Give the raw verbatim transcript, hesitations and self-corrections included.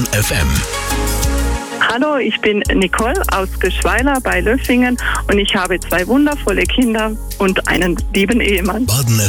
F M. Hallo, ich bin Nicole aus Geschweiler bei Löffingen und ich habe zwei wundervolle Kinder und einen lieben Ehemann. Baden